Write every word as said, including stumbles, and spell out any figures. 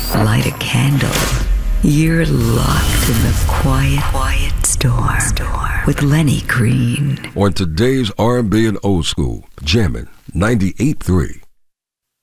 light a candle. You're locked in the quiet, quiet storm, storm with Lenny Green. On today's R and B and Old School, jamming ninety-eight point three.